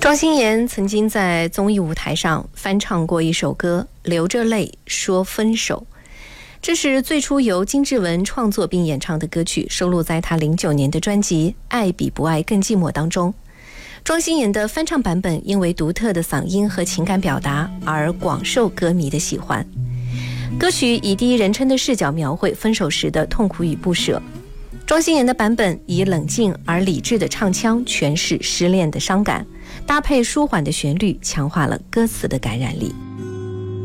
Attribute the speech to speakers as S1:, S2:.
S1: 庄心妍曾经在综艺舞台上翻唱过一首歌《流着泪说分手》，这是最初由金志文创作并演唱的歌曲，收录在他09年的专辑《爱比不爱更寂寞》当中。庄心妍的翻唱版本因为独特的嗓音和情感表达而广受歌迷的喜欢。歌曲以第一人称的视角描绘分手时的痛苦与不舍。庄心妍的版本以冷静而理智的唱腔诠释失恋的伤感，搭配舒缓的旋律，强化了歌词的感染力。